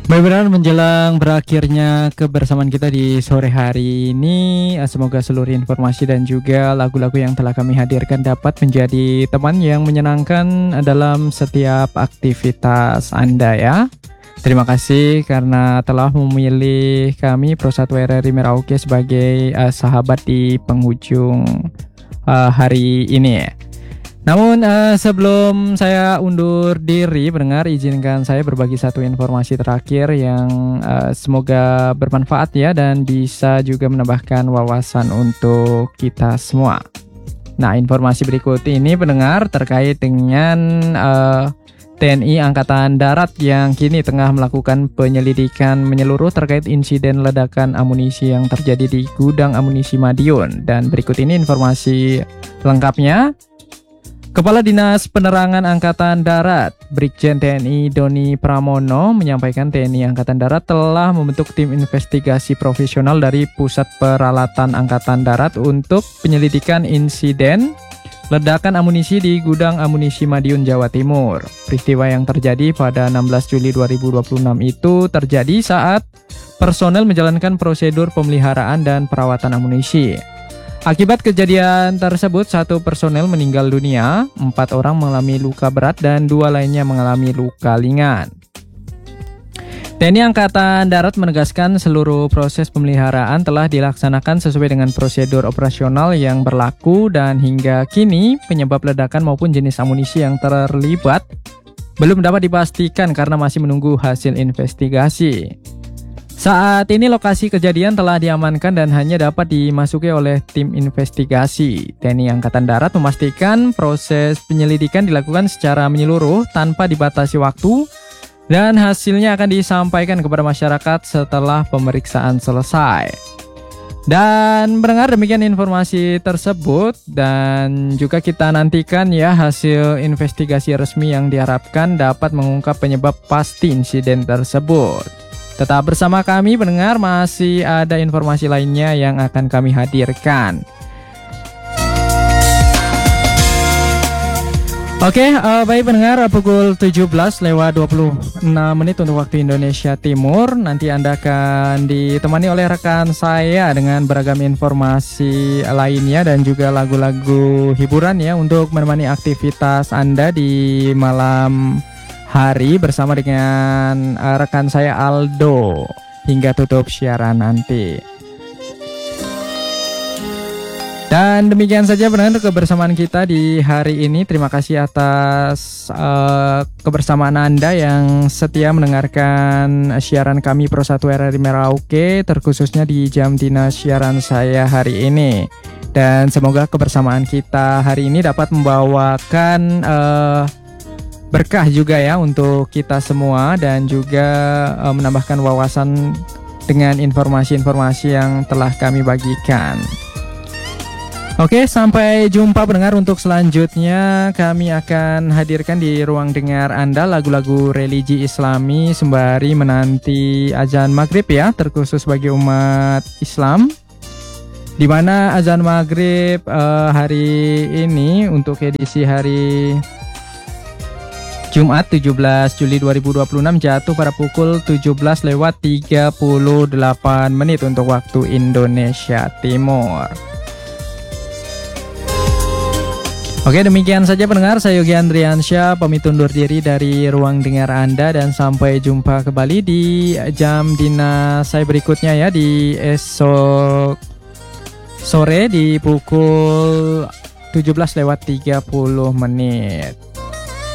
Benar-benar menjelang berakhirnya kebersamaan kita di sore hari ini, semoga seluruh informasi dan juga lagu-lagu yang telah kami hadirkan dapat menjadi teman yang menyenangkan dalam setiap aktivitas Anda ya. Terima kasih karena telah memilih kami Pro 1 RRI Merauke sebagai sahabat di penghujung hari ini ya. Namun sebelum saya undur diri pendengar, izinkan saya berbagi satu informasi terakhir yang semoga bermanfaat ya dan bisa juga menambahkan wawasan untuk kita semua. Nah, informasi berikut ini pendengar terkait dengan TNI Angkatan Darat yang kini tengah melakukan penyelidikan menyeluruh terkait insiden ledakan amunisi yang terjadi di gudang amunisi Madiun. Dan berikut ini informasi lengkapnya. Kepala Dinas Penerangan Angkatan Darat, Brigjen TNI Doni Pramono menyampaikan TNI Angkatan Darat telah membentuk tim investigasi profesional dari Pusat Peralatan Angkatan Darat untuk penyelidikan insiden ledakan amunisi di gudang amunisi Madiun, Jawa Timur. Peristiwa yang terjadi pada 16 Juli 2026 itu terjadi saat personel menjalankan prosedur pemeliharaan dan perawatan amunisi. Akibat kejadian tersebut, 1 personel meninggal dunia, 4 orang mengalami luka berat, dan 2 lainnya mengalami luka ringan. TNI Angkatan Darat menegaskan seluruh proses pemeliharaan telah dilaksanakan sesuai dengan prosedur operasional yang berlaku dan hingga kini penyebab ledakan maupun jenis amunisi yang terlibat belum dapat dipastikan karena masih menunggu hasil investigasi. Saat ini lokasi kejadian telah diamankan dan hanya dapat dimasuki oleh tim investigasi. TNI Angkatan Darat memastikan proses penyelidikan dilakukan secara menyeluruh tanpa dibatasi waktu dan hasilnya akan disampaikan kepada masyarakat setelah pemeriksaan selesai. Dan mendengar demikian informasi tersebut dan juga kita nantikan ya hasil investigasi resmi yang diharapkan dapat mengungkap penyebab pasti insiden tersebut. Tetap bersama kami pendengar, masih ada informasi lainnya yang akan kami hadirkan. Oke, baik pendengar, pukul 17:26 untuk waktu Indonesia Timur. Nanti Anda akan ditemani oleh rekan saya dengan beragam informasi lainnya dan juga lagu-lagu hiburan ya untuk menemani aktivitas Anda di malam hari bersama dengan rekan saya Aldo hingga tutup siaran nanti. Dan demikian saja pendengar kebersamaan kita di hari ini. Terima kasih atas kebersamaan Anda yang setia mendengarkan siaran kami Pro 1 RRI Merauke, terkhususnya di jam dinas siaran saya hari ini. Dan semoga kebersamaan kita hari ini dapat membawakan berkah juga ya untuk kita semua dan juga menambahkan wawasan dengan informasi-informasi yang telah kami bagikan. Oke, sampai jumpa pendengar. Untuk selanjutnya kami akan hadirkan di ruang dengar Anda lagu-lagu religi Islami sembari menanti azan maghrib ya, terkhusus bagi umat Islam, di mana azan maghrib hari ini untuk edisi hari Jumat 17 Juli 2026 jatuh pada pukul 17:38 untuk waktu Indonesia Timur. Oke, demikian saja pendengar, saya Yogi Andriansyah pamit undur diri dari ruang dengar Anda dan sampai jumpa kembali di jam dinas saya berikutnya ya di esok sore di pukul 17:30.